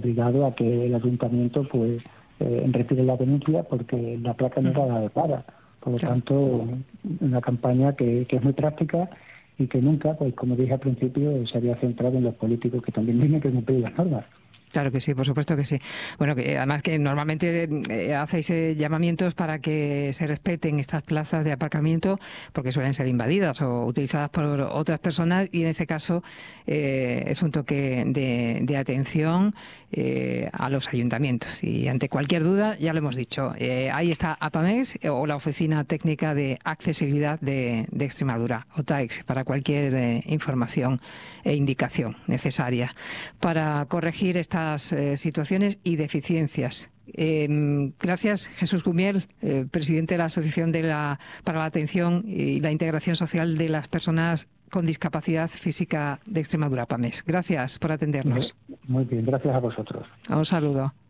obligado a que el ayuntamiento pues retire la denuncia porque la placa no era la adecuada. Por lo tanto, una campaña que es muy práctica y que nunca, pues como dije al principio, se había centrado en los políticos que también tienen que cumplir las normas. Claro que sí, por supuesto que sí. Bueno, que además que normalmente hacéis llamamientos para que se respeten estas plazas de aparcamiento porque suelen ser invadidas o utilizadas por otras personas y en este caso es un toque de atención a los ayuntamientos. Y ante cualquier duda, ya lo hemos dicho, ahí está APAMEX o la Oficina Técnica de Accesibilidad de Extremadura, OTAEX, para cualquier información e indicación necesaria para corregir estas situaciones y deficiencias. Gracias, Jesús Gumiel, presidente de la Asociación para la Atención y la Integración Social de las Personas con Discapacidad Física de Extremadura, APAMEX. Gracias por atendernos. Muy bien, gracias a vosotros. Un saludo.